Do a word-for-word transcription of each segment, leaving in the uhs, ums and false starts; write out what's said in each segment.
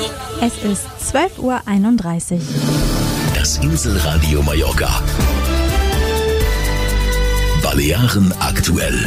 Es ist zwölf Uhr einunddreißig. Das Inselradio Mallorca. Balearen aktuell.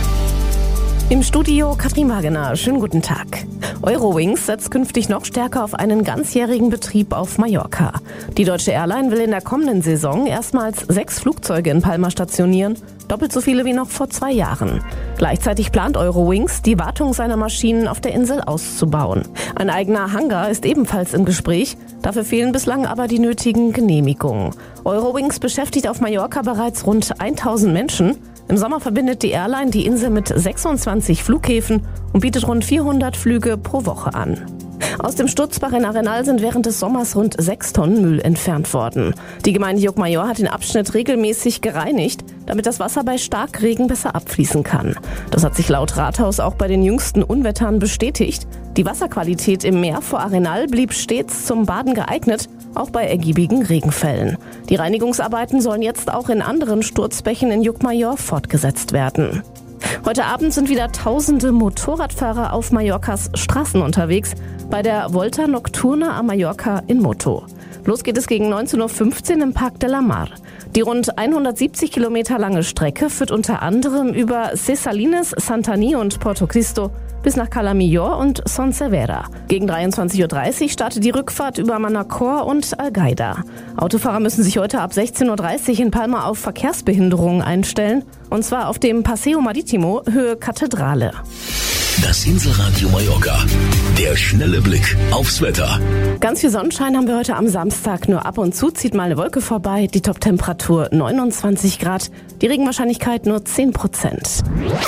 Im Studio Katrin Wagener. Schönen guten Tag. Eurowings setzt künftig noch stärker auf einen ganzjährigen Betrieb auf Mallorca. Die deutsche Airline will in der kommenden Saison erstmals sechs Flugzeuge in Palma stationieren, doppelt so viele wie noch vor zwei Jahren. Gleichzeitig plant Eurowings, die Wartung seiner Maschinen auf der Insel auszubauen. Ein eigener Hangar ist ebenfalls im Gespräch, dafür fehlen bislang aber die nötigen Genehmigungen. Eurowings beschäftigt auf Mallorca bereits rund tausend Menschen. Im Sommer verbindet die Airline die Insel mit sechsundzwanzig Flughäfen und bietet rund vierhundert Flüge pro Woche an. Aus dem Sturzbach in Arenal sind während des Sommers rund sechs Tonnen Müll entfernt worden. Die Gemeinde Llucmajor hat den Abschnitt regelmäßig gereinigt, damit das Wasser bei Starkregen besser abfließen kann. Das hat sich laut Rathaus auch bei den jüngsten Unwettern bestätigt. Die Wasserqualität im Meer vor Arenal blieb stets zum Baden geeignet, auch bei ergiebigen Regenfällen. Die Reinigungsarbeiten sollen jetzt auch in anderen Sturzbächen in Llucmajor fortgesetzt werden. Heute Abend sind wieder tausende Motorradfahrer auf Mallorcas Straßen unterwegs bei der Volta Nocturna a Mallorca in Moto. Los geht es gegen neunzehn Uhr fünfzehn im Parc de la Mar. Die rund hundertsiebzig Kilometer lange Strecke führt unter anderem über Ses Salines, Santany und Porto Cristo bis nach Cala Millor und Son Servera. Gegen dreiundzwanzig Uhr dreißig startet die Rückfahrt über Manacor und Algaida. Autofahrer müssen sich heute ab sechzehn Uhr dreißig in Palma auf Verkehrsbehinderungen einstellen, und zwar auf dem Paseo Maritimo Höhe Kathedrale. Das Inselradio Mallorca. Der schnelle Blick aufs Wetter. Ganz viel Sonnenschein haben wir heute am Samstag. Nur ab und zu zieht mal eine Wolke vorbei. Die Toptemperatur neunundzwanzig Grad. Die Regenwahrscheinlichkeit nur zehn Prozent.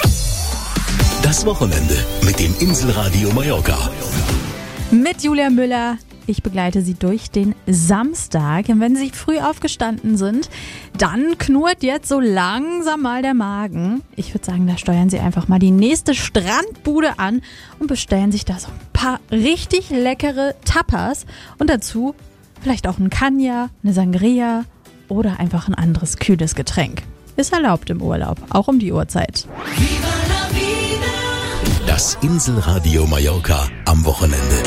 Das Wochenende mit dem Inselradio Mallorca. Mit Julia Müller. Ich begleite Sie durch den Samstag. Und wenn Sie früh aufgestanden sind, dann knurrt jetzt so langsam mal der Magen. Ich würde sagen, da steuern Sie einfach mal die nächste Strandbude an und bestellen sich da so ein paar richtig leckere Tapas. Und dazu vielleicht auch ein Cognac, eine Sangria oder einfach ein anderes kühles Getränk. Ist erlaubt im Urlaub, auch um die Uhrzeit. Das Inselradio Mallorca am Wochenende.